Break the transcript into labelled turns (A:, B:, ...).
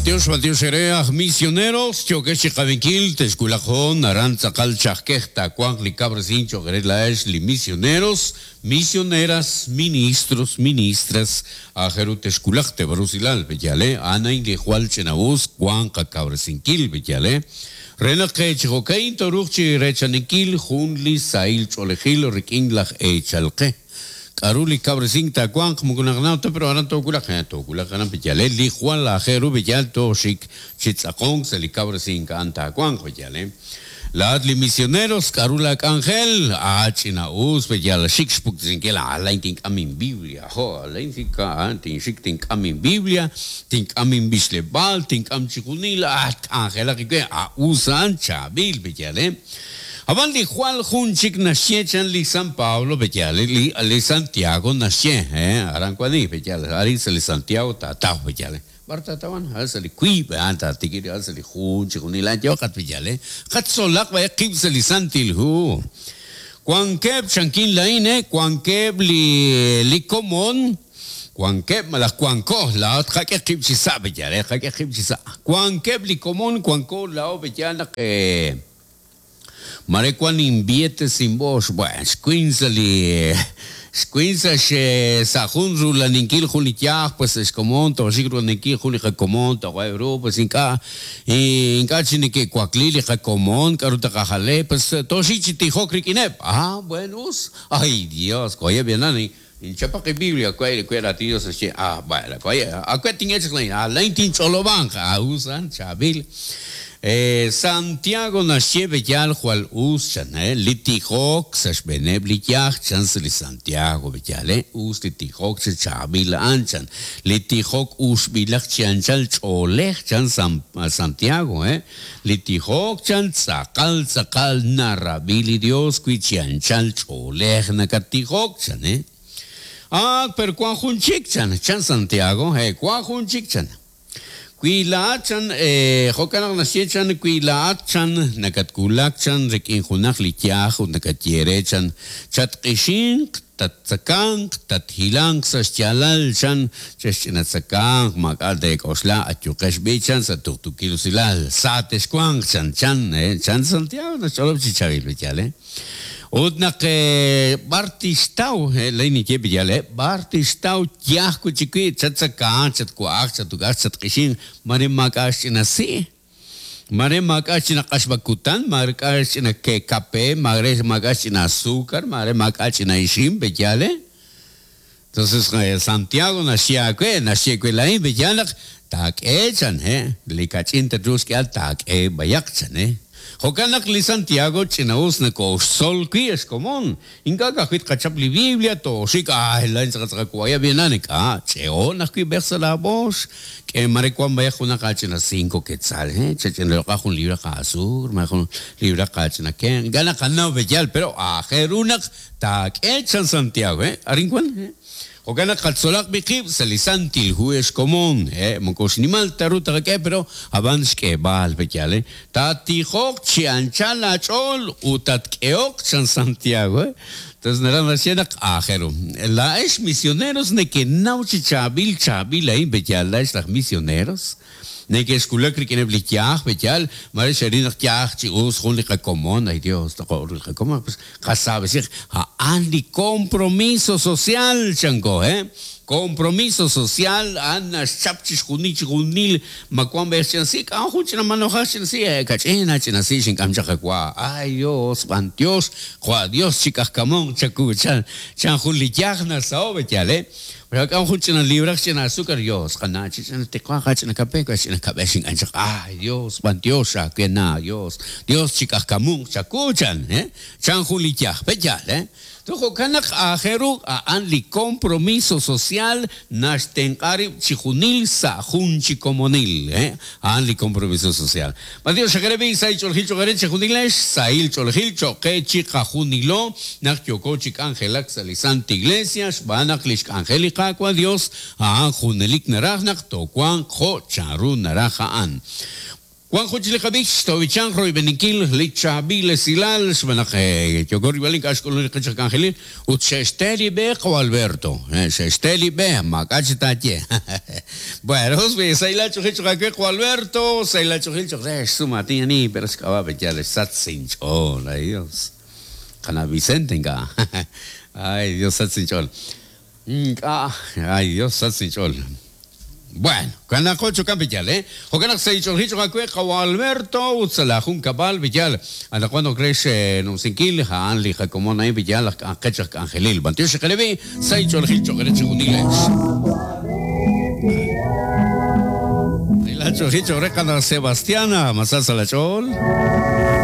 A: Matios Shereach, misioneros, choquechi Javinquil, Tesculajón, Aranzacal Chasqueta, Cuancli Cabresin, Choquerelaesh, misioneros, misioneras, ministros, ministras, Ajeru Tesculajte, Brusilal, Bellale, Ana Ingejual Chenaus, Cuanca Cabresinquil, Bellale, Renaque Chicocain, Toruchi, Rechanequil, Junli, Sail, Cholejil, Riquinlach, Echalque. Karuli Cabresin Taquan, Mugunagnato, pero ahora Toculacan Pillale, Li Juan la Jeru Villalto, Chic, Chitzacón, Seli Cabresin Cantaquan, Pillale. La Adli Misioneros, Carula Angel, Achinaus, Villal, Shikspuk, Zinkela, Alain Tink Amin Biblia, Ho, Alain Tinka, Tink Tink Amin Biblia, Tink Amin Bislebal, Tink Am Chikunila, Angela, Usan, Chabil, Villale. Aban li Juan Junchik nasie chan li San Pablo bejale li Santiago nasie aranquani bejale ari se li Santiago ta bejale barta tawan hasa li kui anta tikiri hasa li Junchik ni la yo kat bejale kat solak ba kib se li Santil hu Juan keb chankin laine Juan keb li komon Juan keb malah Juan ko la ka kib chisa bejale ka kib chisa Juan keb li komon Juan ko la bejale ke Mare quan inviete sin vos, bueno, squinza she sajunru la ninkil julitia, pues es común, to sigro ninkil julika común, to Europa, inka chini que cuaclili ja común, caruta cajale, pues to shichiti hokrikinep. Ah, buenos. Ay, Dios, coye bienani. In chapa que Biblia, coye ratios así. Ah, bueno, coye. Acá tiene a la intin cholobanca, usan chabil. Santiago nasie bejal jual usan, litijok sas benebliach chans li Santiago bejale us litijok se chabil anchan litijok us bilach chanchal cholech chan Santiago litijok chan sakal narrabili Dios qui chanchal cholech nakatijok chan per kwa junchik chan Santiago kwa junchik chan Quilachan, Hokanak Nasiechan, Quilachan, Nakatkulachan, Rekin Hunak Litiach, Nakatierechan, Chatkishin, Tatzakang, Tathilang, Saschalalchan, Cheshinatzakang, Magadek Osla, Atukesh Bichan, Saturtukilusilal, Satesquang, Chan Santiago, the Cholop Chicharil Vichale. Odnak Bartistau, Leni Kebiale, Bartistau, Yaku Chiqui, Chatsakan, Chatquak, Chatugas, Chatkishin, Marimakash in a sea. Marimakash in a Kashbakutan, Marikash in a Kekape, Mares Magash in a Sukar, Marimakash in a Ishim, Bejale. Entonces, Santiago, Nashiaque, Lain, Bejalak, Tak Echan, Likachin Tadruski, Tak Bayakchan, Hokanak li Santiago chinaus na ko sol qui es común. Inga kahit kachapli Biblia to shika lain sa kuya binanik cheo na qui versa la voz que marecuan vaya una cachina 5 quetzal chechen lo ka un libra ka azur ma un libra ka china ken gana kana bejal pero jerunak tak echan Santiago arincuan Hogana Katsolak Bikib, Salisantil, who is common, Mokosnimal Taruta, pero Abanske Bal Bejale, Tati Hok, Chianchala Chol, Utat Keok, San Santiago, entonces no hacía ajero. La es misioneros, ne que nauchi chabil, ahí Bejala es las misioneros. Ne que escuela que ne blikiach bejal, mare sherin kiach chi us hun li común, ay Dios, to como pues casabe decir, andi compromiso social chango, compromiso social anna chapchis hunil makwam versión sí kan huchina manojashin sí kachena china sí shin kamcha kwa ay Dios van Dios kwa Dios chicas camón chakuchan chan hulichna saobe chale pero acá huchina libra china azúcar Dios kana china te kwa china kape china kape shin ancha ay Dios van Dios que na Dios chicas camón chakuchan chan hulichah pechale Tujo kanak ajeru anli compromiso social nashtenqari chijunil sa junchi comunil anli compromiso social. Mateo shakarebi sai cholhil chokare chijunilesh sail cholhil choke chica junilo nachyoko chik angelak salisanta iglesias banaklish angelica kwa Dios junelik narach nak tokwan kho charu naraja an. Juan Juchlikavich, Tovichan, Roy Benikil, Lichabil, Silal, Svanaje, Yogori Valinkas, Colonic Angelil, Uchesteli Beco Alberto, Sesteli Be, Macachitache. Bueno, Saila Chuhicho Alberto, Saila Chuhicho, Sumatiani, Perscava, Yale Satsinchol, ay Dios. Cana Vicentenga. Ay Dios, Satsinchol. Ay Dios, Satsinchol. Bueno, cuando cocho campillal, Joganak se hizo hicho como Alberto, Utsala, Juncabal, Villal, a cuando crece en un sinquil, Han, Lija, como Nay Villal, a Cachas Angelil, Bantios Calebi, se hizo el hicho, que le eche Jundiles. El hacho hicho, recana Sebastiana, Masasa la Chol.